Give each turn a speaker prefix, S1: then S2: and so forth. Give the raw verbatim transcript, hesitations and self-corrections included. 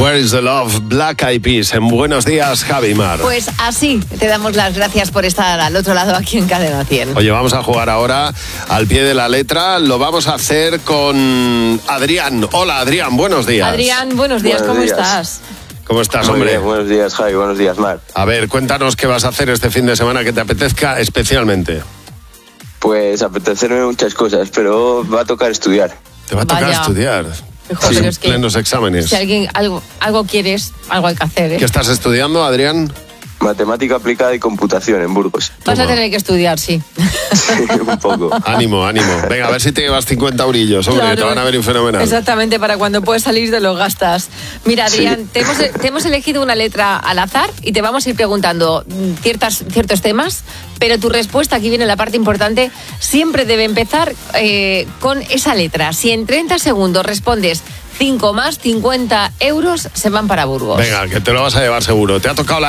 S1: Where is the Love, Black Eyed Peas. En Buenos Días, Javi Mar.
S2: Pues así, te damos las gracias por estar al otro lado aquí en Cadena cien.
S1: Oye, vamos a jugar ahora al pie de la letra. Lo vamos a hacer con Adrián. Hola, Adrián, buenos días.
S2: Adrián, buenos días,
S3: Buenos
S2: ¿cómo
S3: días.
S2: estás?
S1: ¿Cómo estás,
S3: Muy
S1: hombre?
S3: bien, buenos días, Javi, buenos días, Mar.
S1: A ver, cuéntanos qué vas a hacer este fin de semana que te apetezca especialmente.
S3: Pues apetecerme muchas cosas, pero va a tocar estudiar.
S1: Te va a tocar
S2: Vaya.
S1: estudiar.
S2: Hijo,
S1: Sí,
S2: pero es que
S1: plenos exámenes.
S2: Si alguien algo, algo quieres, algo hay que hacer, ¿eh?
S1: ¿Qué estás estudiando, Adrián?
S3: Matemática aplicada y computación en Burgos.
S2: Vas a
S1: Toma.
S2: tener que estudiar, sí.
S3: Un poco.
S1: Ánimo, ánimo. Venga, a ver si te llevas cincuenta eurillos, hombre, que te
S2: Claro.
S1: van a venir fenomenal.
S2: Exactamente, para cuando puedes salir de los gastas. Mira, Adrián,
S3: Sí.
S2: te, hemos, te hemos elegido una letra al azar y te vamos a ir preguntando mm, ciertas, ciertos temas, pero tu respuesta, aquí viene la parte importante, siempre debe empezar eh, con esa letra. Si en treinta segundos respondes cinco más, cincuenta euros se van para Burgos.
S1: Venga, que te lo vas a llevar seguro. Te ha tocado la